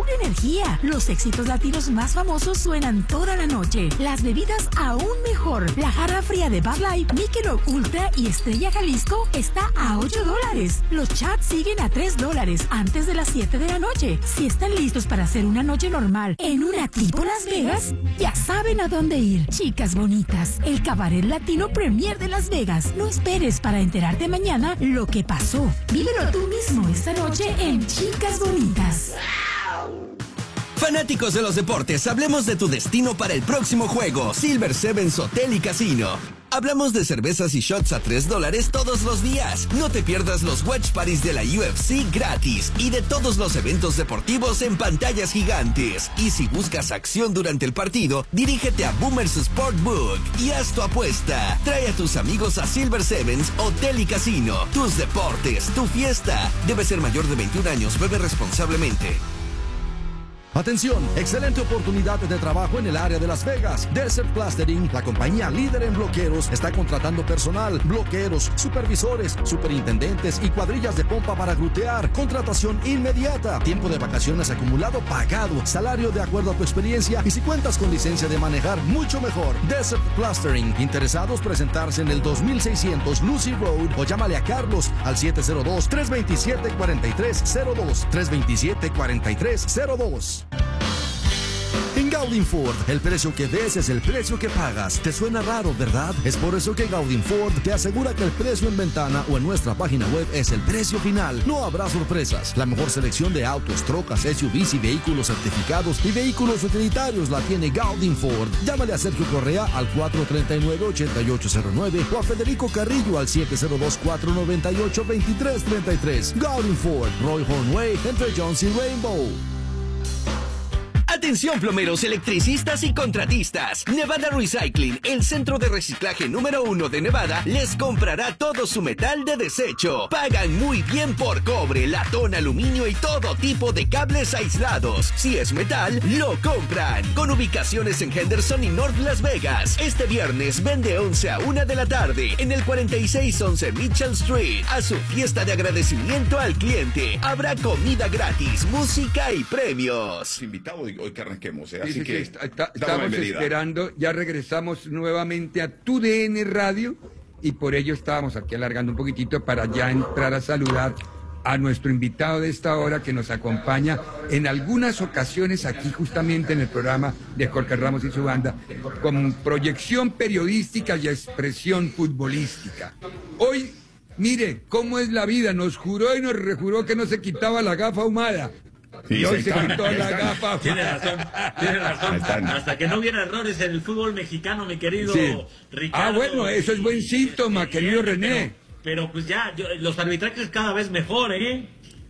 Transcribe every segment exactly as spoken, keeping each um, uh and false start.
pura energía. Los éxitos latinos más famosos suenan toda la noche. Las bebidas aún mejor. La jarra fría de Bud Light, Michelob Ultra y Estrella Jalisco está a ocho dólares. Los chats siguen a tres dólares antes de las siete de la noche. Si están listos para hacer una noche normal en una tipo Las Vegas, ya saben a dónde ir. Chicas bonitas, el cabaret latino premier de Las Vegas. No esperes para enterarte mañana lo que pasó. Vívelo tú mismo esta noche en Chicas Bonitas. Fanáticos de los deportes, hablemos de tu destino para el próximo juego. Silver Sevens Hotel y Casino. Hablamos de cervezas y shots a tres dólares todos los días. No te pierdas los watch parties de la U F C gratis y de todos los eventos deportivos en pantallas gigantes. Y si buscas acción durante el partido, dirígete a Boomers Sportbook y haz tu apuesta. Trae a tus amigos a Silver Sevens Hotel y Casino. Tus deportes, tu fiesta. Debe ser mayor de veintiún años, bebe responsablemente. Atención, excelente oportunidad de trabajo en el área de Las Vegas. Desert Plastering, la compañía líder en bloqueros, está contratando personal, bloqueros, supervisores, superintendentes y cuadrillas de pompa para grutear. Contratación inmediata. Tiempo de vacaciones acumulado pagado. Salario de acuerdo a tu experiencia y si cuentas con licencia de manejar, mucho mejor. Desert Plastering. Interesados presentarse en el dos mil seiscientos Lucy Road o llámale a Carlos al siete cero dos, tres dos siete, cuatro tres cero dos. tres dos siete, cuatro tres cero dos. En Gaudin Ford, el precio que ves es el precio que pagas. ¿Te suena raro, verdad? Es por eso que Gaudin Ford te asegura que el precio en ventana o en nuestra página web es el precio final. No habrá sorpresas. La mejor selección de autos, trocas, S U Vs y vehículos certificados y vehículos utilitarios la tiene Gaudin Ford. Llámale a Sergio Correa al cuatro tres nueve, ocho ocho cero nueve o a Federico Carrillo al siete cero dos, cuatro nueve ocho, dos tres tres tres. Gaudin Ford, Roy Hornway, entre Jones y Rainbow. Atención plomeros, electricistas y contratistas. Nevada Recycling, el centro de reciclaje número uno de Nevada, les comprará todo su metal de desecho. Pagan muy bien por cobre, latón, aluminio y todo tipo de cables aislados. Si es metal, lo compran. Con ubicaciones en Henderson y North Las Vegas. Este viernes vende once a una de la tarde en el cuarenta y seis once Mitchell Street. A su fiesta de agradecimiento al cliente. Habrá comida gratis, música y premios. Invitado hoy que arranquemos, ¿eh? Sí, Así sí, que sí, está, estamos esperando, ya regresamos nuevamente a Tu D N Radio y por ello estábamos aquí alargando un poquitito para ya entrar a saludar a nuestro invitado de esta hora que nos acompaña en algunas ocasiones aquí justamente en el programa de Jorge Ramos y su banda con proyección periodística y expresión futbolística. Hoy, mire cómo es la vida, nos juró y nos rejuró que no se quitaba la gafa ahumada. Sí, y hoy se están, quitó la están. gafa. Tiene razón, tiene razón. Hasta que no hubiera errores en el fútbol mexicano, mi querido Sí. Ricardo. Ah, bueno, eso es buen síntoma, querido René. Pero, pero pues ya, yo, los arbitrajes cada vez mejor, ¿eh?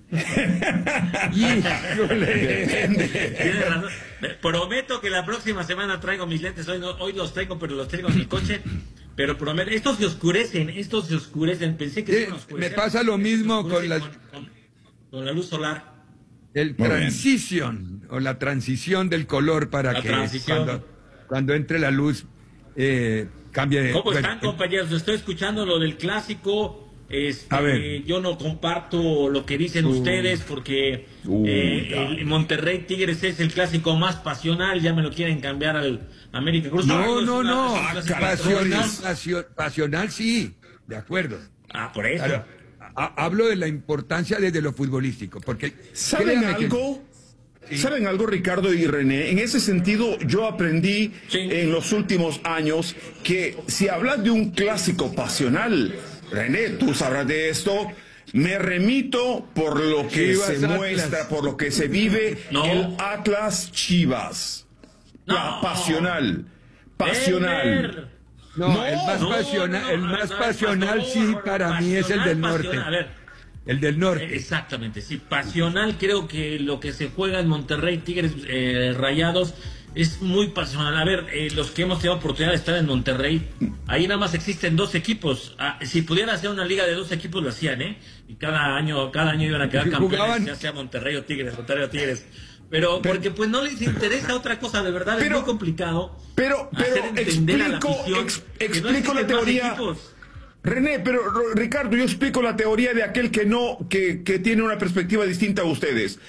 Híjole. Tiene razón. Prometo que la próxima semana traigo mis lentes. Hoy, no, hoy los traigo, pero los traigo en el coche. Pero prometo, estos se oscurecen, estos se oscurecen. Pensé que Sí, se iban a oscurecer. me pasa lo mismo con la... Con, con, con la luz solar. El transition o la transición del color para La que transición. cuando, cuando entre la luz eh, cambie de... ¿Cómo bueno, están, compañeros? Estoy escuchando lo del clásico. Este, A ver. yo no comparto lo que dicen Uh. ustedes porque Uh, eh, ya. el Monterrey Tigres es el clásico más pasional. Ya me lo quieren cambiar al América Cruz. No, es no, una- no. es un clásico Pasional, pasional. pasio- pasional sí, de acuerdo. Ah, por eso. Claro, a- hablo de la importancia desde lo futbolístico, porque... ¿Saben créame que- algo? Sí. ¿Saben algo, Ricardo y René? En ese sentido, yo aprendí Sí. en los últimos años que si hablas de un clásico pasional, René, tú sabrás de esto, me remito por lo que Chivas, se Atlas. muestra, por lo que se vive, No. el Atlas Chivas. No. La pasional. Pasional. Denver. No, No, el más No, pasional, no, el no, más no, pasional no, sí no, para mí es el pasional, del norte. pasional. A ver. El del norte. Exactamente, sí, pasional. Creo que lo que se juega en Monterrey, Tigres, eh, Rayados, es muy pasional. A ver, eh, los que hemos tenido oportunidad de estar en Monterrey, ahí nada más existen dos equipos. Ah, si pudiera hacer una liga de dos equipos, lo hacían, ¿eh? Y cada año, cada año iban a quedar campeones, Jugaban. ya sea Monterrey o Tigres, Monterrey o Tigres. Pero, porque pues no les interesa otra cosa, de verdad, Pero- es muy complicado. Pero, pero hacer entender a la explico, afición ex- que no explico la existen más teoría. equipos. René, pero Ro- Ricardo, yo explico la teoría de aquel que no, que, que tiene una perspectiva distinta a ustedes.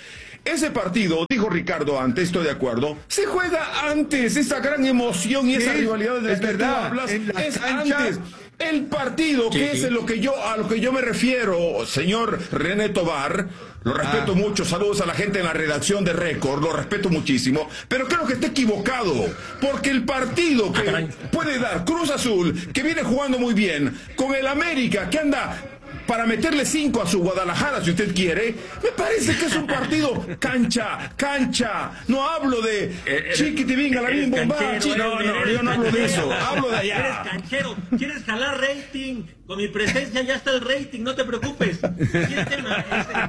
ese partido, dijo Ricardo antes, estoy de acuerdo, se juega antes, esa gran emoción y esa Sí, rivalidad de la es que tú verdad, hablas, en la es cancha. antes. El partido, Sí, que sí. es lo que yo, a lo que yo me refiero, señor René Tobar, lo respeto Ah. mucho, saludos a la gente en la redacción de Récord, lo respeto muchísimo, pero creo que está equivocado, porque el partido que caray. puede dar Cruz Azul, que viene jugando muy bien, con el América, que anda para meterle cinco a su Guadalajara, si usted quiere, me parece que es un partido cancha, cancha, no hablo de chiquitivinga, la Eres bomba, canchero, chi- no, eres- no, eres yo no hablo de eso, canchero. hablo de Eres allá. canchero, quieres jalar rating. Con mi presencia ya está el rating, no te preocupes. Aquí el tema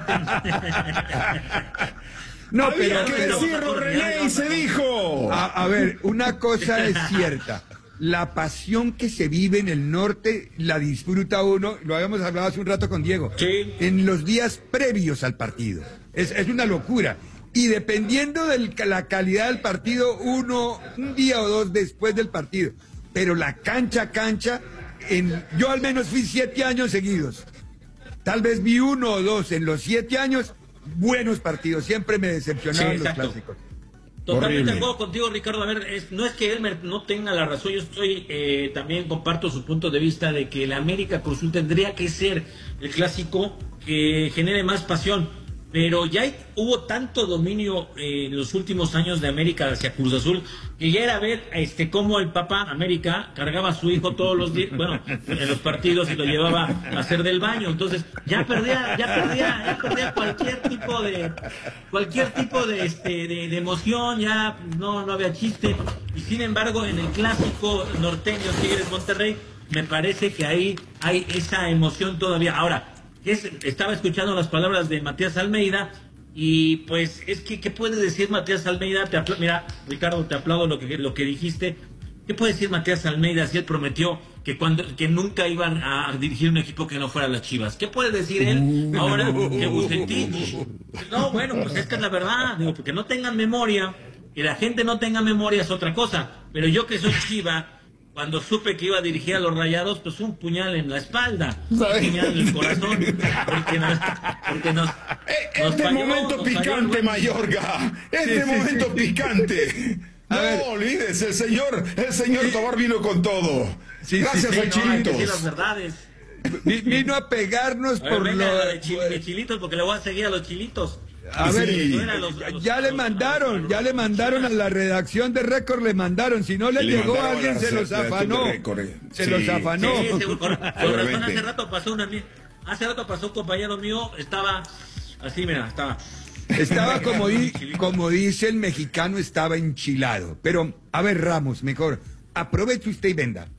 es- No, Había pero, que pero- decirlo, René, y se dijo. A, a ver, una cosa es cierta. La pasión que se vive en el norte la disfruta uno, lo habíamos hablado hace un rato con Diego, Sí. en los días previos al partido. Es, es una locura. Y dependiendo de la calidad del partido, uno, un día o dos después del partido. Pero la cancha, cancha, en, yo al menos fui siete años seguidos. Tal vez vi uno o dos en los siete años, buenos partidos. Siempre me decepcionaban Sí, los exacto. clásicos. Totalmente Horrible. de acuerdo contigo, Ricardo. A ver, es- no es que él me- no tenga la razón, yo estoy, eh, también comparto su punto de vista de que el América Cruz Azul tendría que ser el clásico que genere más pasión. Pero ya hay- hubo tanto dominio eh, en los últimos años de América hacia Cruz Azul que ya era ver este cómo el Papa América cargaba a su hijo todos los días, bueno, en los partidos y lo llevaba a hacer del baño. Entonces ya perdía, ya perdía, ya perdía cualquier tipo de cualquier tipo de este de, de emoción, ya no, no había chiste. Y sin embargo, en el clásico norteño Tigres Monterrey, me parece que ahí hay esa emoción todavía. Ahora, es, estaba escuchando las palabras de Matías Almeida y pues es que ¿qué puede decir Matías Almeida? Te apla- mira, Ricardo, te aplaudo lo que lo que dijiste. ¿Qué puede decir Matías Almeida si él prometió que cuando que nunca iban a dirigir un equipo que no fuera las Chivas? ¿Qué puede decir él ahora que Bucetich? No, bueno, pues es que es la verdad, digo, porque no tengan memoria, que la gente no tenga memoria es otra cosa, pero yo que soy Chiva, cuando supe que iba a dirigir a los Rayados, pues un puñal en la espalda, un puñal en el corazón, porque nos, porque nos, Eh, nos Este falló, momento nos falló, picante, bueno. Mayorga. Este Sí, sí, momento sí. picante. A No ver. olvides, el señor, el señor Tobar vino con todo. Sí, Gracias sí, a sí, No, hay que decir Chilitos. las verdades. Vi- Vino a pegarnos A ver, por venga, lo... la de, chil- de chilitos, porque le voy a seguir a los chilitos. A ver, Sí. No eran los- a los- ya a le los- mandaron, a los- ya le mandaron a la redacción de Récord, le mandaron. Si no le, Le llegó mandaron a alguien, a la se los redacción de afanó. Récord, eh. Se Sí. los afanó. Sí, seguro, con, con razón, Seguramente. hace rato pasó una mi- hace rato pasó un compañero mío, estaba así, mira, estaba. Estaba como, di- como dice el mexicano, estaba enchilado. Pero, a ver, Ramos, mejor, aproveche usted y venda.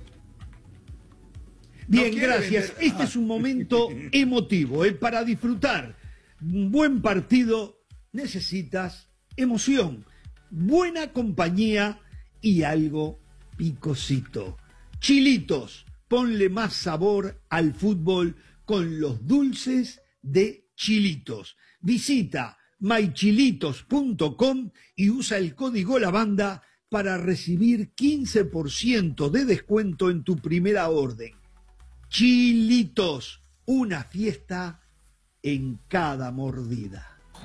Bien, quiere gracias. vender. Este es un momento emotivo. ¿eh? Para disfrutar un buen partido necesitas emoción, buena compañía y algo picosito. Chilitos, ponle más sabor al fútbol con los dulces de Chilitos. Visita my chilitos punto com y usa el código La Banda para recibir quince por ciento de descuento en tu primera orden. Chilitos, una fiesta en cada mordida.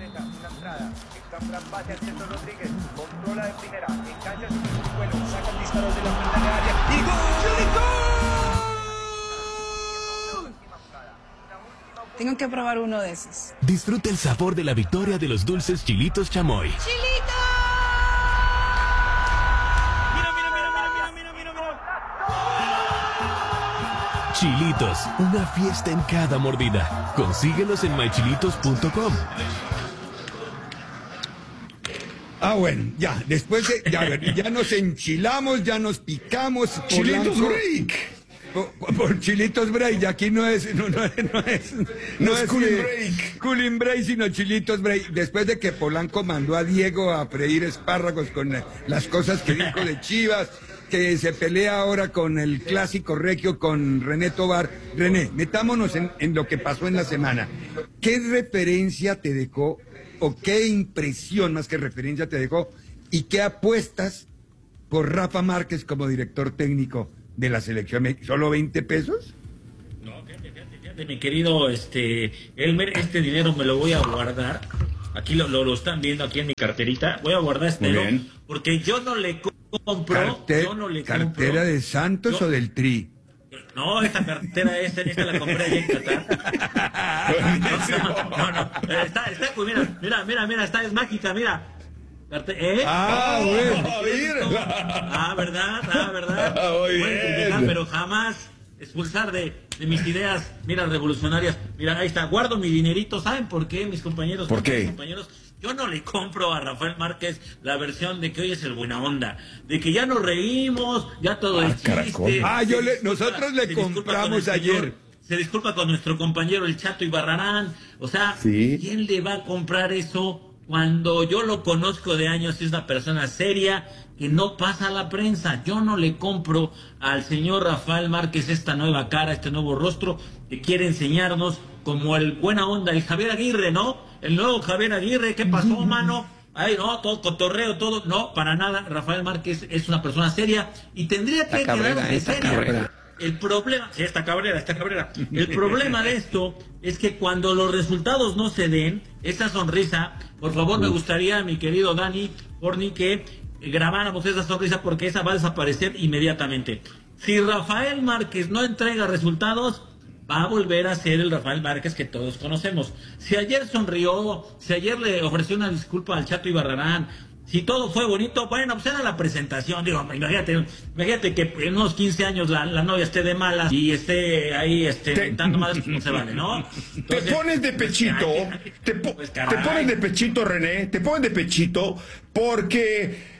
Tengo que probar uno de esos. Disfruta el sabor de la victoria de los dulces Chilitos Chamoy. Chilitos, una fiesta en cada mordida. Consíguelos en my chilitos punto com. Ah, bueno, ya, después de, ya, a ver, ya nos enchilamos, ya nos picamos. Chilitos Polanco- Break. Por, por Chilitos Break, y aquí no es, no, no, no es, no, No es Cooling eh, Break. Cooling Break, sino Chilitos Break. Después de que Polanco mandó a Diego a freír espárragos con eh, las cosas que dijo de Chivas, que se pelea ahora con el clásico regio, con René Tobar. René, metámonos en, en lo que pasó en la semana. ¿Qué referencia te dejó, o qué impresión más que referencia te dejó, y qué apuestas por Rafa Márquez como director técnico de la selección? ¿Solo veinte pesos? No, fíjate, fíjate, fíjate, mi querido este Elmer, este dinero me lo voy a guardar Aquí lo, lo, lo están viendo aquí en mi carterita. Voy a guardar este no, porque yo no le compro. Carter, yo no le ¿Cartera compro, de Santos yo, o del Tri? No, esta cartera, esta, esta la compré allá en Qatar. No, no, no, está, está, mira, mira, mira, mira, está, es mágica, mira. ¿Eh? Ah, oh, bueno. Ah, verdad, ah, verdad. Muy bien. Pero jamás expulsar de, de mis ideas, mira, revolucionarias. Mira, ahí está, guardo mi dinerito. ¿Saben por qué, mis compañeros? ¿Por qué? Compañeros, yo no le compro a Rafael Márquez la versión de que hoy es el buena onda, de que ya nos reímos, ya todo ah, es chiste. Ah, yo le, nosotros le compramos ayer. Señor, se disculpa con nuestro compañero el Chato Ibarrarán. O sea, ¿sí? ¿Quién le va a comprar eso? Cuando yo lo conozco de años, es una persona seria que no pasa a la prensa. Yo no le compro al señor Rafael Márquez esta nueva cara, este nuevo rostro que quiere enseñarnos como el buena onda, el Javier Aguirre, ¿no? El nuevo Javier Aguirre, ¿qué pasó, mano? Ay, no, todo cotorreo, todo. No, para nada. Rafael Márquez es una persona seria y tendría que quedarse seria. El problema, sí, esta cabrera, esta cabrera. El problema de esto es que cuando los resultados no se den, esa sonrisa, por favor, me gustaría, mi querido Dani, Orni, que grabáramos esa sonrisa porque esa va a desaparecer inmediatamente. Si Rafael Márquez no entrega resultados, va a volver a ser el Rafael Márquez que todos conocemos. Si ayer sonrió, si ayer le ofreció una disculpa al Chato Ibarrarán, si todo fue bonito, bueno, pues era la presentación. Digo, imagínate, imagínate que en unos quince años la, la novia esté de malas y esté ahí este, inventando madres, pues no se vale, ¿no? Entonces, te pones de pechito, ay, ay, te, po pues, te pones de pechito, René, te pones de pechito porque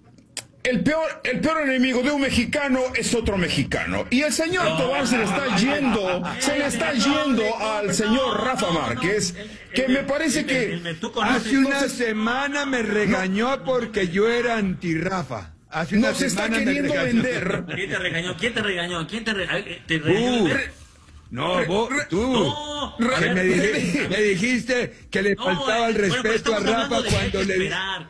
el peor, el peor enemigo de un mexicano es otro mexicano. Y el señor no, Tobar se le está yendo, se le está yendo al señor Rafa Márquez, que me parece que hace una semana me regañó porque yo era anti-Rafa. Hace una Nos está queriendo vender. ¿Quién te regañó? ¿Quién te regañó? ¿Quién te regañó? ¿Te regañó? Uh, no, vos, tú. No, que me, dijiste, me dijiste que le faltaba el respeto bueno, a Rafa cuando le...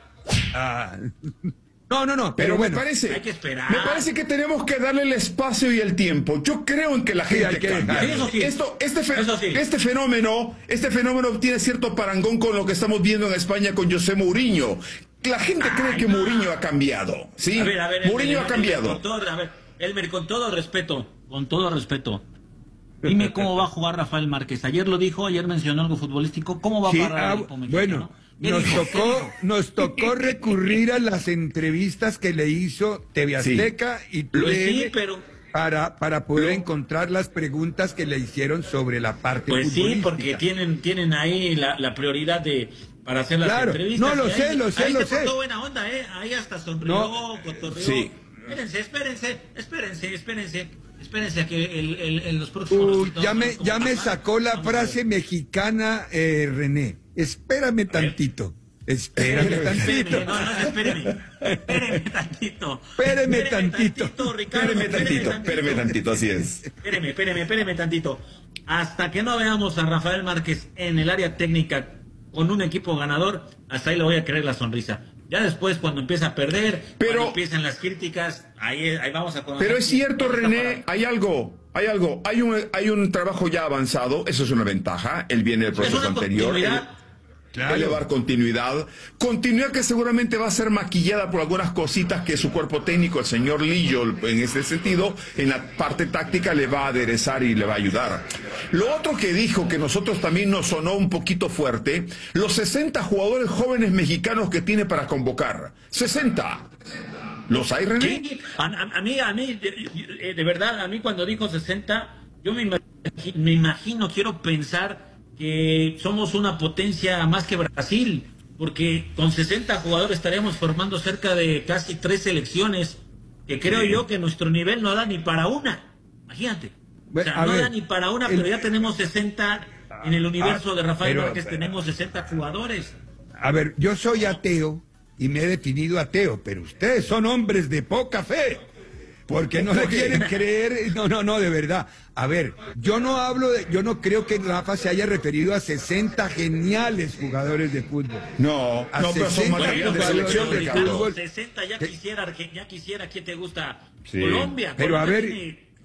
Ah. No, no, no, pero, pero bueno, me parece, hay que esperar. Me parece que tenemos que darle el espacio y el tiempo. Yo creo en que la gente sí, que cambia. Eso sí. Esto, este, fe Eso sí. este fenómeno, este fenómeno tiene cierto parangón con lo que estamos viendo en España con José Mourinho. La gente Ay, cree que no. Mourinho ha cambiado, ¿sí? A ver, a ver, Mourinho Elmer, ha cambiado. Elmer, todo, a ver, Elmer, con todo respeto, con todo respeto. Dime cómo va a jugar Rafael Márquez. Ayer lo dijo, ayer mencionó algo futbolístico. ¿Cómo va a sí, parar ah, el equipo mexicano? Bueno. Nos tocó, nos tocó recurrir a las entrevistas que le hizo T V Azteca sí. y T V pues sí, pero... para, para poder no. encontrar las preguntas que le hicieron sobre la parte Pues futbolística. Sí, porque tienen, tienen ahí la, la prioridad de para hacer las claro. entrevistas. No, lo sé, ahí, lo sé, ahí lo se sé. portó buena onda, ¿eh? Ahí hasta sonrió, no. cotorreó. Sí. Espérense, espérense, espérense, espérense. Espérense a que el, el, el, los próximos... Uh, ya me, ya me sacó la frase mexicana, eh, René. Espérame tantito. Espérame tantito. No, no, espéreme. Espéreme tantito. Espéreme tantito. Ricardo. Espéreme tantito, espéreme tantito, así es. Espéreme, espéreme, espéreme tantito. Hasta que no veamos a Rafael Márquez en el área técnica con un equipo ganador, hasta ahí le voy a creer la sonrisa. Ya después, cuando empieza a perder, pero, cuando empiezan las críticas, ahí, ahí vamos a conocer. Pero es cierto, René, hay algo, hay algo, hay un, hay un trabajo ya avanzado, eso es una ventaja, él viene del proceso anterior. Claro. Elevar continuidad, continuidad que seguramente va a ser maquillada por algunas cositas que su cuerpo técnico, el señor Lillo, en ese sentido, en la parte táctica le va a aderezar y le va a ayudar. Lo otro que dijo, que nosotros también nos sonó un poquito fuerte, los sesenta jugadores jóvenes mexicanos que tiene para convocar. sesenta. ¿Los hay, René? Sí, a, a, a mí, a mí, de, de verdad, a mí cuando dijo sesenta, yo me imagino, me imagino, quiero pensar que somos una potencia más que Brasil, porque con sesenta jugadores estaríamos formando cerca de casi tres selecciones, que creo sí. yo que nuestro nivel no da ni para una, imagínate, o sea, no ver, da ni para una, el... pero ya tenemos sesenta, en el universo ah, de Rafael pero, Márquez pero, tenemos sesenta jugadores. A ver, yo soy ateo y me he definido ateo, pero ustedes son hombres de poca fe. Porque no le quieren creer, no, no, no, de verdad. A ver, yo no hablo de, yo no creo que Rafa se haya referido a sesenta geniales jugadores de fútbol. No, a no, pero son material de selección, Ricardo. sesenta ya quisiera, ya quisiera, ¿quién te gusta? Sí. Colombia. Pero Colombia a ver, tiene,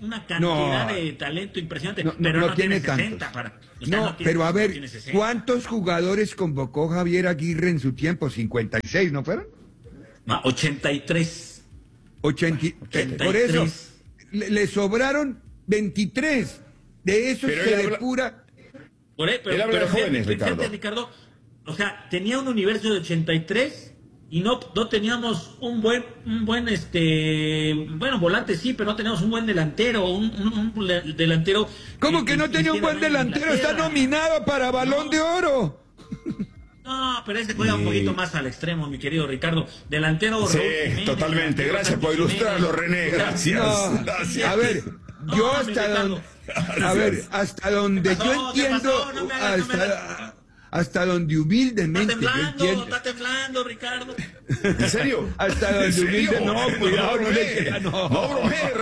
una cantidad No. de talento impresionante, No, no, pero no, no tiene sesenta tantos. para... o sea, No, tiene- pero a no ver, tiene sesenta. ¿cuántos jugadores convocó Javier Aguirre en su tiempo? cincuenta y seis, ¿no fueron? No, ochenta y tres. ochenta, ochenta y por eso, tres. le, le sobraron veintitrés. De esos Pero se él habla- depura. Por ahí, pero, Él habla pero de fíjate, jóvenes, fíjate, Ricardo. Ricardo, o sea, tenía un universo de ochenta y tres y no, no teníamos un buen, un buen, este, bueno, volante sí, pero no teníamos un buen delantero, un, un- un le- delantero. ¿Cómo que no tenía un buen delantero? Está nominado para Balón de Oro. No, pero ese juega un Sí. poquito más al extremo, mi querido Ricardo. Delantero. Sí, Raúl Jiménez, totalmente. delantero Gracias por Santi ilustrarlo, Jiménez. René. O sea, Gracias. No, Gracias. a ver, No, yo mi hasta Ricardo. donde, a ver, hasta donde ¿Qué yo pasó? ¿Qué entiendo, pasó? No me hagas- no me hasta, hagas- hasta donde Está humildemente yo temblando, entiendo, está temblando, Ricardo. ¿En serio? hasta ¿En donde serio? humilde, no, cuidado, no le bromee. crea, no. No bromee,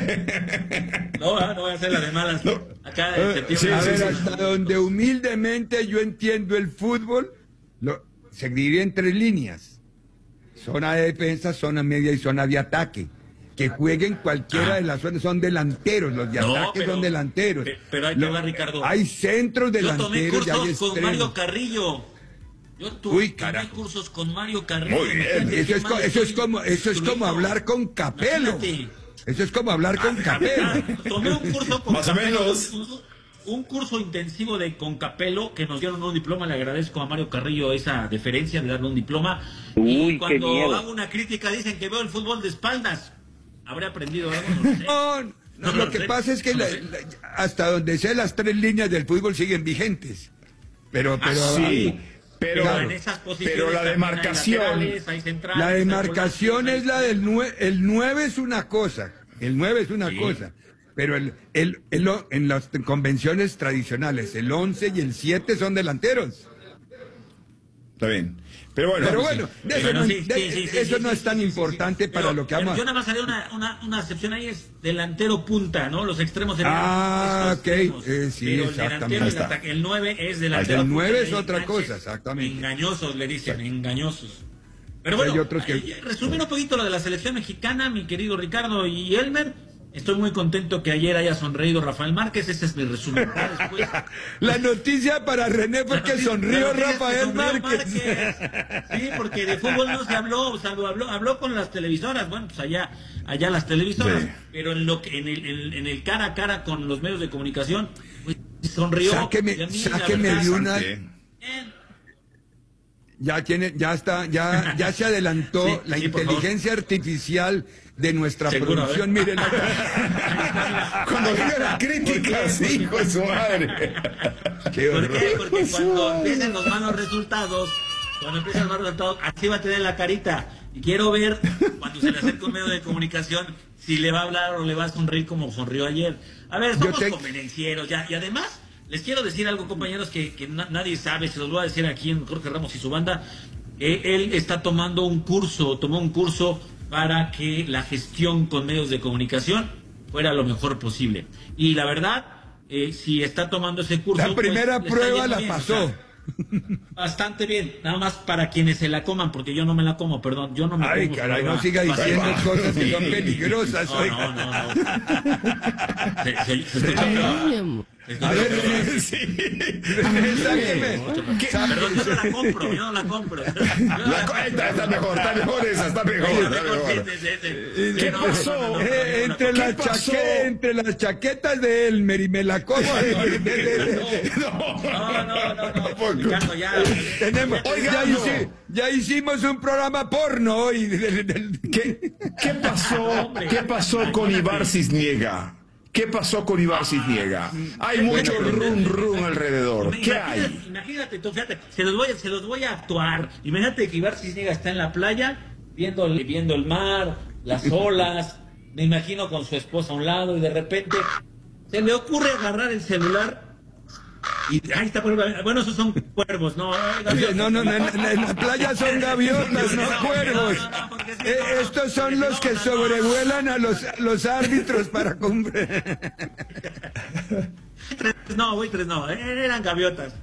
René. No, ah, no voy a hacer la de malas. No. Acá en Eh, septiembre. a sí, ver, sí. hasta donde humildemente yo entiendo el fútbol, lo, se dividía en tres líneas. Zona de defensa, zona media y zona de ataque. Que jueguen cualquiera Ah. de las zonas, son delanteros, los de No, ataque pero- son delanteros. pe- pero ahí te va, Ricardo. Hay centros Yo tomé delanteros y hay cursos con extremos. Mario Carrillo. Yo tu- Uy, tomé carajo. cursos con Mario Carrillo. Muy bien. Imagínate Eso qué es, mal co- eso es estoy como, eso es como instruido. hablar con Capelo. Imagínate. Eso es como hablar con Capelo. Ah, tomé un curso con Más o Capello, menos. Un, un curso intensivo de con Capelo que nos dieron un diploma. Le agradezco a Mario Carrillo esa deferencia de darle un diploma. Uy, y qué cuando miedo. hago una crítica dicen que veo el fútbol de espaldas. Habré aprendido algo, no lo sé. No, no, No, lo no que sé. pasa es que No la- sé. la- hasta donde sé las tres líneas del fútbol siguen vigentes. Pero, pero Sí, pero, Pero en esas posiciones pero la también hay demarcación. laterales, hay centrales, la hay demarcación volantes, es la hay- del nueve. El nueve es una cosa. El nueve es una Sí. cosa. Pero el, el, el o- en las convenciones tradicionales, el once y el siete son delanteros. Está bien. Pero bueno. Pero bueno, de eso, Bueno, no, sí, de- sí, sí, sí, eso sí, no sí, es tan sí, sí, importante sí. para Pero- lo que pero vamos. Yo nada más haré una, una, una excepción ahí, es delantero punta, ¿no? Los extremos serían Ah, estos ok. extremos. Eh, sí, Pero el exactamente. delantero, Ahí el, está. ataque- el nueve es delantero El nueve punta, es hay otra enganches cosa, exactamente. Engañosos, le dicen, engañosos. Pero Hay bueno, otros que- eh, resumiendo un poquito lo de la selección mexicana, mi querido Ricardo y Elmer, estoy muy contento que ayer haya sonreído Rafael Márquez, ese es mi resumen. Ya después- La noticia para René fue La que noticia- sonrió la noticia es que Rafael sonrió Márquez. Sí, porque de fútbol no se habló, o sea, habló, habló con las televisoras, bueno, pues allá, allá las televisoras, Sí. pero en lo que, en el, en, en el cara a cara con los medios de comunicación, pues, sonrió. Sáqueme, y a mí, la sáqueme verdad, de una. Bastante. eh, Ya tiene, ya está, ya, ya se adelantó Sí, la sí, por inteligencia artificial de nuestra Seguro, producción. ¿eh? Miren acá. Cuando venga la crítica, sí, hijo de su madre. Qué ¿Por horror. qué? Porque cuando empiecen los malos resultados, cuando empiecen los malos resultados, así va a tener la carita. Y quiero ver, cuando se le acerque un medio de comunicación, si le va a hablar o le va a sonreír como sonrió ayer. A ver, somos te- convenencieros ya. Y además, les quiero decir algo, compañeros, que, que na- nadie sabe, se los voy a decir aquí en Jorge Ramos y su banda. Eh, él está tomando un curso, tomó un curso para que la gestión con medios de comunicación fuera lo mejor posible. Y la verdad, eh, si está tomando ese curso... La primera pues, le está prueba yendo la bien, o pasó. sea, bastante bien, nada más para quienes se la coman, porque yo no me la como, perdón, yo no me Ay, como. caray, su no siga prueba. diciendo Ahí va. cosas que son Sí. peligrosas, No, oiga. no, no, no. Se- se- se escucha peor. Se escucha A ver, peor. René, sáqueme. Perdón, yo no la compro, yo no la compro. Yo no La co- está, está mejor, está mejor esa, está mejor. Yo Está estoy mejor. consciente de ese- ¿Qué no, no, pasó? no, no, no, Eh, no, no, entre, no. las pasó? chaque- entre las chaquetas de Elmer y me la como. de- de- de- de- No, no, no, no, no. Tampoco. Ricardo, ya. tenemos, Oiga, ya, no. hici- ya hicimos un programa porno hoy. de- de- de- ¿Qué, qué pasó? ¿Qué pasó con Ibar Cisniega? ¿Qué pasó con Ibar Cisniega? Hay mucho rum rum alrededor. ¿Qué Imagínate, hay? imagínate, tú, fíjate, se los voy, a- se los voy a actuar. Imagínate que Ibar Cisniega está en la playa, viendo, el- viendo el mar, las olas, me imagino con su esposa a un lado, y de repente se le ocurre agarrar el celular y ahí está, por ejemplo, bueno, esos son cuervos, ¿no? Ay, gaviotas. No, no, no, en, en la playa son gaviotas, no cuervos. No, no, porque si Eh, no, estos son porque los si que no, no, sobrevuelan a los, a los árbitros para comprar. Tres, no, güey, tres no, eh, eran gaviotas.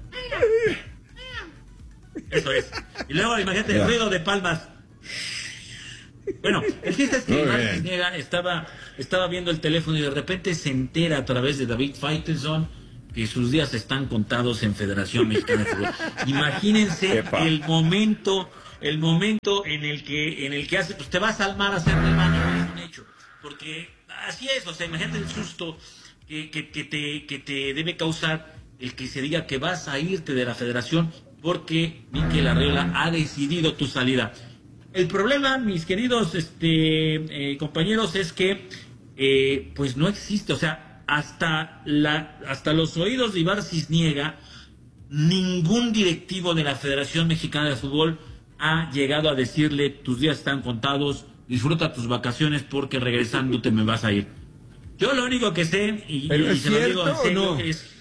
Eso es. Y luego imagínate el Ya. ruido de palmas. Bueno, el chiste es que Iván Cisniega estaba, estaba viendo el teléfono y de repente se entera a través de David Faitelson que sus días están contados en Federación Mexicana de Fútbol. Imagínense Epa. el momento, el momento en el que, en el que hace, pues te vas al mar a hacer el baño, es un hecho. Porque así es, o sea, imagínate el susto que, que, que te, que te debe causar el que se diga que vas a irte de la Federación porque Mikel Arriola ha decidido tu salida. El problema, mis queridos este, eh, compañeros, es que eh, pues no existe, o sea, hasta la hasta los oídos de Ibar Cisniega, ningún directivo de la Federación Mexicana de Fútbol ha llegado a decirle tus días están contados, disfruta tus vacaciones porque regresando te me vas a ir. Yo lo único que sé, y, y se lo digo en serio, no? es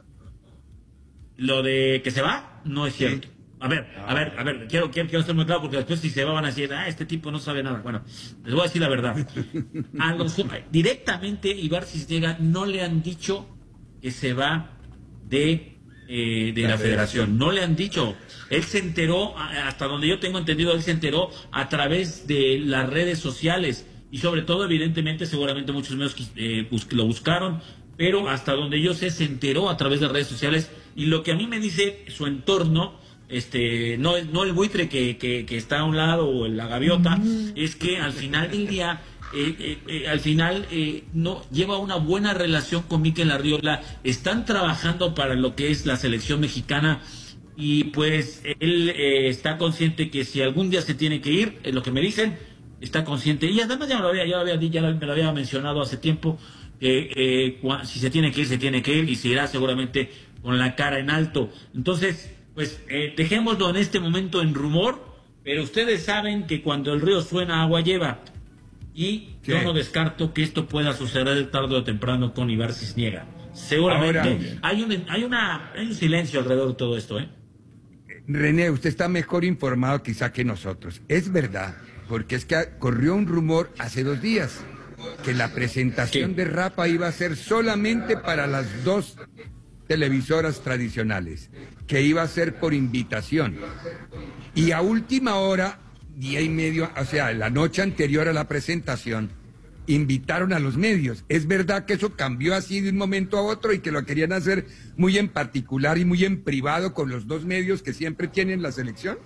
lo de que se va, no es cierto. Sí. A ver, a ver, a ver, quiero, quiero, quiero estar muy claro porque después si se va van a decir, ah, este tipo no sabe nada. Bueno, les voy a decir la verdad. A los, directamente Ibar Cisniega no le han dicho que se va de, eh, de la, la federación. federación. No le han dicho. Él se enteró, hasta donde yo tengo entendido, él se enteró a través de las redes sociales y sobre todo, evidentemente, seguramente muchos medios eh, bus lo buscaron, pero hasta donde yo sé, se enteró a través de redes sociales y lo que a mí me dice su entorno, este no no el buitre que, que, que está a un lado o la gaviota, mm. es que al final del día eh, eh, eh, al final eh, no lleva una buena relación con Mikel Arriola, están trabajando para lo que es la selección mexicana y pues él eh, está consciente que si algún día se tiene que ir, es lo que me dicen, está consciente y además ya me lo había, ya lo había, ya me lo había mencionado hace tiempo que eh, si se tiene que ir, se tiene que ir y se irá seguramente con la cara en alto. Entonces pues eh, dejémoslo en este momento en rumor, pero ustedes saben que cuando el río suena, agua lleva. Y ¿Qué? yo no descarto que esto pueda suceder tarde o temprano con Ibar Cisniega. Seguramente Ahora, hay, un, hay, una, hay un silencio alrededor de todo esto, ¿eh? René, usted está mejor informado quizá que nosotros. Es verdad, porque es que corrió un rumor hace dos días que la presentación ¿Qué? de Rafa iba a ser solamente para las dos televisoras tradicionales, que iba a ser por invitación. Y a última hora, día y medio, o sea, la noche anterior a la presentación, invitaron a los medios. ¿Es verdad que eso cambió así de un momento a otro y que lo querían hacer muy en particular y muy en privado con los dos medios que siempre tienen la selección?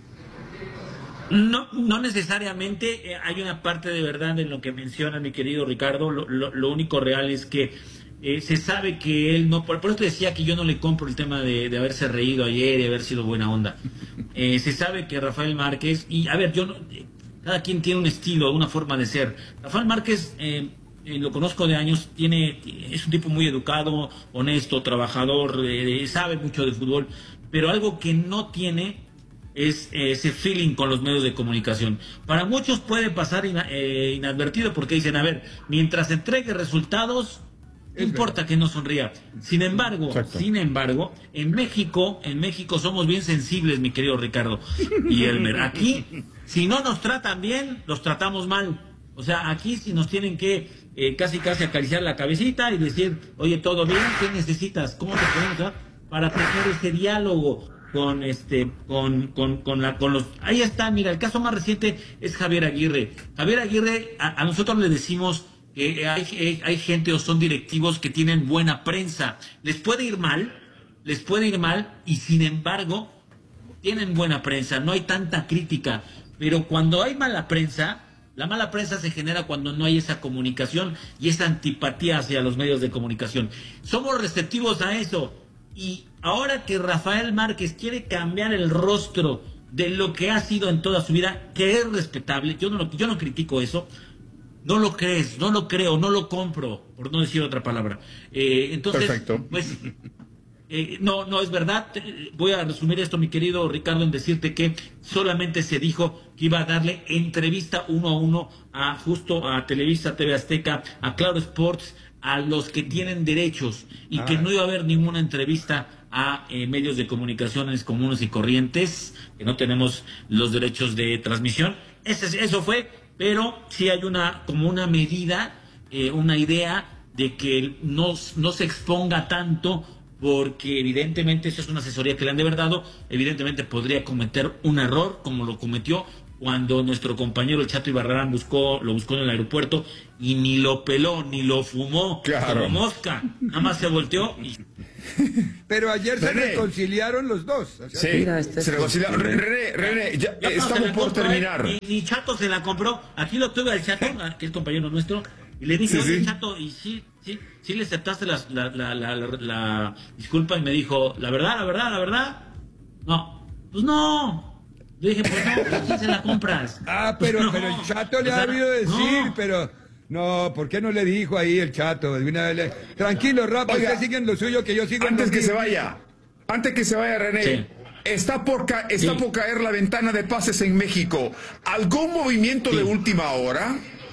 No, no necesariamente. Eh, hay una parte de verdad en lo que menciona mi querido Ricardo. Lo, lo, lo único real es que Eh, se sabe que él no, por, por eso decía que yo no le compro el tema de, de haberse reído ayer y haber sido buena onda. Eh, se sabe que Rafael Márquez, y a ver, yo no, eh, cada quien tiene un estilo, una forma de ser. Rafael Márquez, eh, eh, lo conozco de años, tiene, es un tipo muy educado, honesto, trabajador, eh, sabe mucho de fútbol, pero algo que no tiene es eh, ese feeling con los medios de comunicación. Para muchos puede pasar ina, eh, inadvertido porque dicen, a ver, mientras entregue resultados, no importa que no sonría. Sin embargo, Exacto. sin embargo, en México, en México somos bien sensibles, mi querido Ricardo y Elmer. Aquí, si no nos tratan bien, los tratamos mal. O sea, aquí si nos tienen que eh, casi casi acariciar la cabecita y decir, oye, ¿todo bien? ¿Qué necesitas? ¿Cómo te podemos dar? Para tener ese diálogo con este, con, con, con la, con los. Ahí está, mira, el caso más reciente es Javier Aguirre. Javier Aguirre, a, a nosotros le decimos que hay, hay gente o son directivos que tienen buena prensa. Les puede ir mal, les puede ir mal y sin embargo tienen buena prensa, no hay tanta crítica. Pero cuando hay mala prensa, la mala prensa se genera cuando no hay esa comunicación y esa antipatía hacia los medios de comunicación. Somos receptivos a eso. Y ahora que Rafael Márquez quiere cambiar el rostro de lo que ha sido en toda su vida, que es respetable, yo no, lo, yo no critico eso, no lo crees, no lo creo, no lo compro, por no decir otra palabra. Eh, entonces, Perfecto. pues, eh, no, no es verdad. Voy a resumir esto, mi querido Ricardo, en decirte que solamente se dijo que iba a darle entrevista uno a uno a justo a Televisa, T V Azteca, a Claro Sports, a los que tienen derechos y ah. que no iba a haber ninguna entrevista a eh, medios de comunicaciones comunes y corrientes, que no tenemos los derechos de transmisión. Ese, eso fue, pero sí hay una como una medida, eh, una idea de que no, no se exponga tanto, porque evidentemente eso es una asesoría que le han de haber dado, evidentemente podría cometer un error como lo cometió, cuando nuestro compañero el Chato Ibarrarán buscó, lo buscó en el aeropuerto y ni lo peló, ni lo fumó, claro, como mosca, nada más se volteó y... Pero ayer René. se reconciliaron los dos. O sea, Sí, Mira, este se es- reconciliaron. René, René, ya, Ya eh, no se estamos la por compró, terminar. ¿eh? Ni, ni Chato se la compró. Aquí lo tuve al Chato, que es compañero nuestro, y le dije, Sí, oye, sí. Chato, y sí, sí, sí le aceptaste la, la, la, la, la- la disculpa, y me dijo, la verdad, la verdad, la verdad, no, pues no. Le dije, pues no, ¿a quién se la compras? Ah, pero, Pues no. pero el Chato le O ha sea, debido decir, no. pero... No, ¿por qué no le dijo ahí el Chato? De una vez le- Tranquilo, Rafa, Oiga, ustedes siguen lo suyo, que yo sigo en Antes lo que mío. se vaya, antes que se vaya René, Sí. está, por ca- está Sí. por caer la ventana de pases en México. ¿Algún movimiento Sí. de última hora?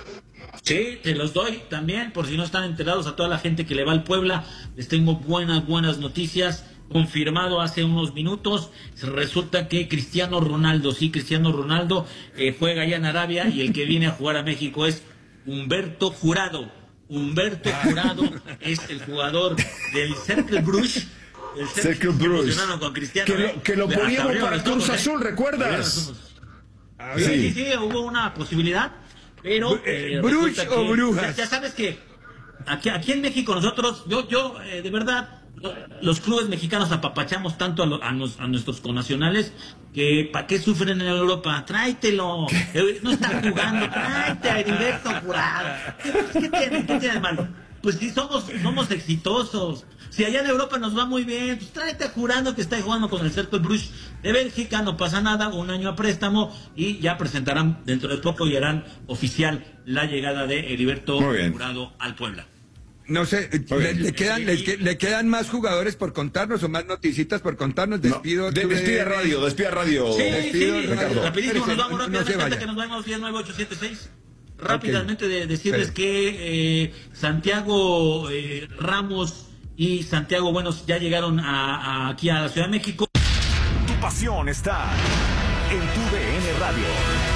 Sí, te los doy también, por si no están enterados, a toda la gente que le va al Puebla, les tengo buenas, buenas noticias. Confirmado hace unos minutos, resulta que Cristiano Ronaldo, sí, Cristiano Ronaldo eh, juega allá en Arabia y el que viene a jugar a México es Humberto Jurado. Humberto Jurado es el jugador del Cercle Bruges. El Cercle que Bruges. emocionaron con Cristiano, Que lo- ¿eh? que lo Hasta poníamos abrieron para los ojos, Cruz ¿eh? Azul, ¿recuerdas? Abrieron los ojos. A Sí, ver, sí, sí, hubo una posibilidad, pero... Eh, eh, ¿Bruges resulta o que- Brujas? Ya, ya sabes que aquí, aquí en México nosotros, yo, yo eh, de verdad, lo- los clubes mexicanos apapachamos tanto a, lo- a, nos- a nuestros connacionales que ¿para qué sufren en Europa? Tráetelo. Eh, No está jugando, tráete a Heriberto Jurado. ¿Qué, qué tiene? ¿Qué tiene de malo? Pues sí, somos, somos exitosos. Si allá en Europa nos va muy bien, pues tráete a Jurado que está jugando con el Cercle Bruges de Bélgica, no pasa nada, un año a préstamo y ya presentarán dentro de poco y harán oficial la llegada de Heriberto Muy bien. Jurado al Puebla. no sé, le, le quedan, le, que- le quedan más jugadores por contarnos o más noticitas por contarnos. No, Despido. de- tú de- despide radio, despide radio. Sí, despido, sí, Ricardo. rapidísimo, nos Espérese, vamos no- no rápidamente, se vaya. antes que nos vayamos diez nueve ocho siete seis. Rápidamente de decirles que eh, Santiago eh, Ramos y Santiago Buenos ya llegaron a, a- aquí a la Ciudad de México. Tu pasión está en tu D N Radio.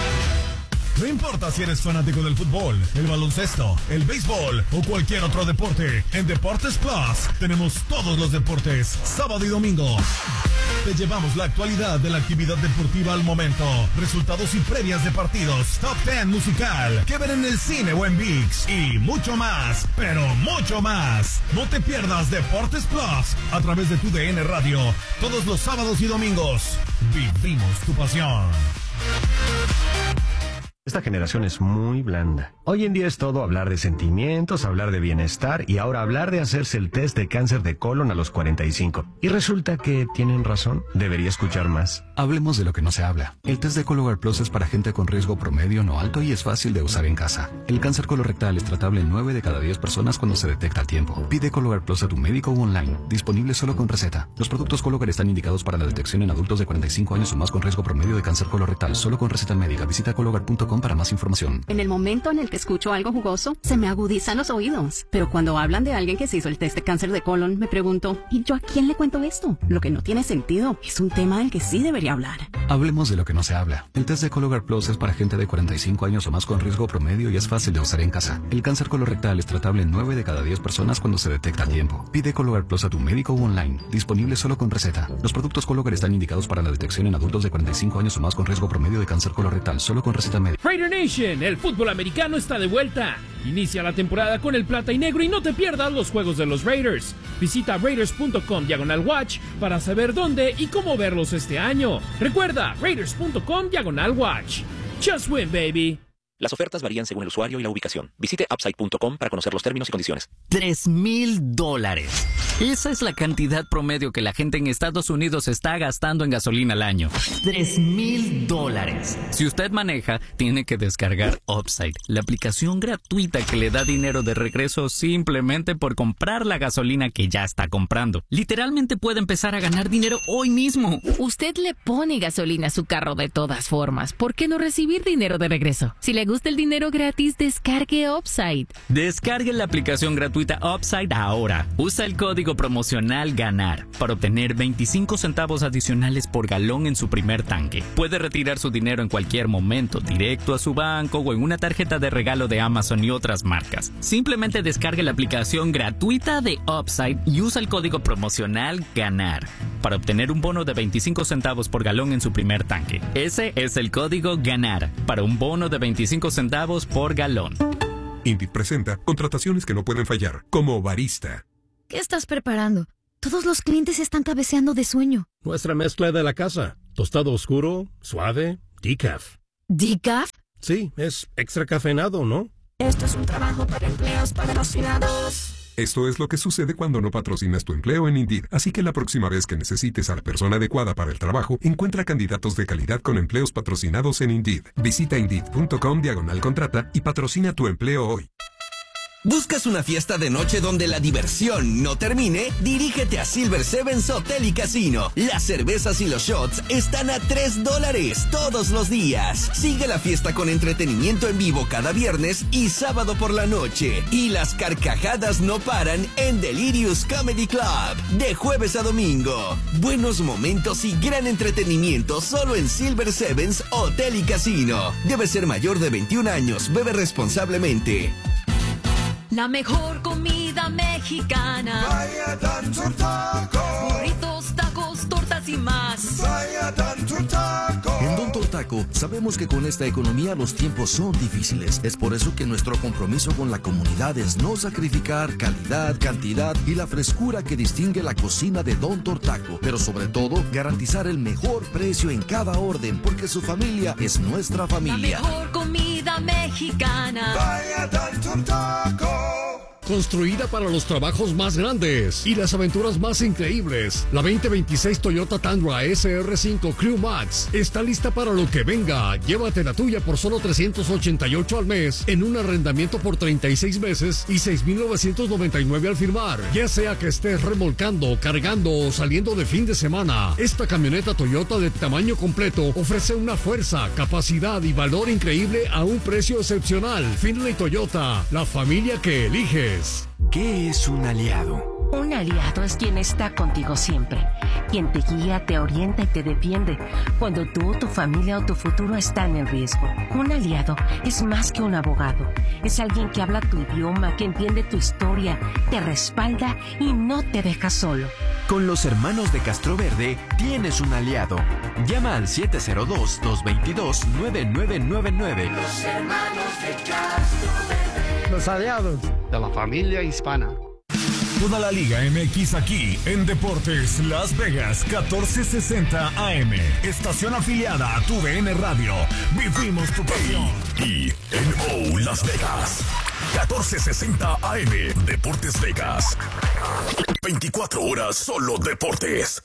No importa si eres fanático del fútbol, el baloncesto, el béisbol o cualquier otro deporte, en Deportes Plus tenemos todos los deportes, sábado y domingo. Te llevamos la actualidad de la actividad deportiva al momento, resultados y previas de partidos, top diez musical, que ver en el cine o en ViX y mucho más, pero mucho más. No te pierdas Deportes Plus a través de tu D N Radio, todos los sábados y domingos. Vivimos tu pasión. Esta generación es muy blanda. Hoy en día es todo hablar de sentimientos, hablar de bienestar y ahora hablar de hacerse el test de cáncer de colon a los cuarenta y cinco. Y resulta que tienen razón. Debería escuchar más. Hablemos de lo que no se habla. El test de Cologuard Plus es para gente con riesgo promedio no alto y es fácil de usar en casa. El cáncer colorectal es tratable en nueve de cada diez personas cuando se detecta a tiempo. Pide Cologuard Plus a tu médico o online. Disponible solo con receta. Los productos Cologuard están indicados para la detección en adultos de cuarenta y cinco años o más con riesgo promedio de cáncer colorectal. Solo con receta médica. Visita cologuard punto com para más información. En el momento en el que escucho algo jugoso, se me agudizan los oídos. Pero cuando hablan de alguien que se hizo el test de cáncer de colon, me pregunto, ¿y yo a quién le cuento esto? Lo que no tiene sentido. Es un tema del que sí debería hablar. Hablemos de lo que no se habla. El test de Cologuard Plus es para gente de cuarenta y cinco años o más con riesgo promedio y es fácil de usar en casa. El cáncer colorectal es tratable en nueve de cada diez personas cuando se detecta a tiempo. Pide Cologuard Plus a tu médico o online. Disponible solo con receta. Los productos Cologuard están indicados para la detección en adultos de cuarenta y cinco años o más con riesgo promedio de cáncer colorectal. Solo con receta médica. Raider Nation, el fútbol americano está de vuelta. Inicia la temporada con el plata y negro y no te pierdas los juegos de los Raiders. Visita raiders punto com diagonal watch para saber dónde y cómo verlos este año. Recuerda, raiders punto com diagonal watch. Just win, baby. Las ofertas varían según el usuario y la ubicación. Visite upside punto com para conocer los términos y condiciones. Tres mil dólares. Esa es la cantidad promedio que la gente en Estados Unidos está gastando en gasolina al año. Tres mil dólares. Si usted maneja, tiene que descargar Upside, la aplicación gratuita que le da dinero de regreso simplemente por comprar la gasolina que ya está comprando. Literalmente puede empezar a ganar dinero hoy mismo. Usted le pone gasolina a su carro de todas formas. ¿Por qué no recibir dinero de regreso? Si le gusta el dinero gratis, descargue Upside. Descargue la aplicación gratuita Upside ahora. Usa el código promocional GANAR para obtener veinticinco centavos adicionales por galón en su primer tanque. Puede retirar su dinero en cualquier momento, directo a su banco o en una tarjeta de regalo de Amazon y otras marcas. Simplemente descargue la aplicación gratuita de Upside y usa el código promocional GANAR. para obtener un bono de veinticinco centavos por galón en su primer tanque. Ese es el código GANAR, para un bono de veinticinco centavos por galón. Indeed presenta contrataciones que no pueden fallar, como barista. ¿Qué estás preparando? Todos los clientes están cabeceando de sueño. Nuestra mezcla de la casa. Tostado oscuro, suave, decaf. ¿Decaf? Sí, es extra cafeinado, ¿no? Esto es un trabajo para empleos patrocinados. Esto es lo que sucede cuando no patrocinas tu empleo en Indeed. Así que la próxima vez que necesites a la persona adecuada para el trabajo, encuentra candidatos de calidad con empleos patrocinados en Indeed. Visita Indeed.com diagonal contrata y patrocina tu empleo hoy. ¿Buscas una fiesta de noche donde la diversión no termine? Dirígete a Silver Sevens Hotel y Casino. Las cervezas y los shots están a tres dólares todos los días. Sigue la fiesta con entretenimiento en vivo cada viernes y sábado por la noche. Y las carcajadas no paran en Delirious Comedy Club. De jueves a domingo. Buenos momentos y gran entretenimiento solo en Silver Sevens Hotel y Casino. Debe ser mayor de veintiún años. Bebe responsablemente. La mejor comida mexicana. Vaya Don Taco. Burritos, tacos, tortas y más. Vaya Don Taco. En Don Taco sabemos que con esta economía los tiempos son difíciles. Es por eso que nuestro compromiso con la comunidad es no sacrificar calidad, cantidad y la frescura que distingue la cocina de Don Taco. Pero sobre todo, garantizar el mejor precio en cada orden, porque su familia es nuestra familia. La mejor comida mexicana. Vaya Don Taco. Construida para los trabajos más grandes y las aventuras más increíbles, la veinte veintiséis Toyota Tundra S R cinco Crew Max está lista para lo que venga. Llévate la tuya por solo trescientos ochenta y ocho al mes en un arrendamiento por treinta y seis meses y seis mil novecientos noventa y nueve al firmar. Ya sea que estés remolcando, cargando o saliendo de fin de semana, esta camioneta Toyota de tamaño completo ofrece una fuerza, capacidad y valor increíble a un precio excepcional. Finley Toyota, la familia que eliges. ¿Qué es un aliado? Un aliado es quien está contigo siempre, quien te guía, te orienta y te defiende cuando tú, tu familia o tu futuro están en riesgo. Un aliado es más que un abogado, es alguien que habla tu idioma, que entiende tu historia, te respalda y no te deja solo. Con los hermanos de Castroverde tienes un aliado. Llama al siete cero dos, dos dos dos, nueve nueve nueve nueve. Los hermanos de Castroverde. Los aliados de la familia hispana. Toda la Liga M X aquí en Deportes Las Vegas catorce sesenta A M. Estación afiliada a tu D N Radio. Vivimos tu pasión. Y N O Las Vegas. catorce sesenta A M. Deportes Vegas. veinticuatro horas solo deportes.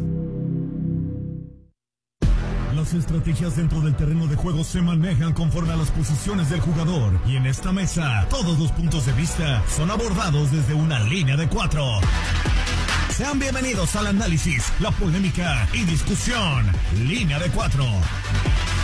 Las estrategias dentro del terreno de juego se manejan conforme a las posiciones del jugador. Y en esta mesa, todos los puntos de vista son abordados desde una línea de cuatro. Sean bienvenidos al análisis, la polémica y discusión. Línea de cuatro.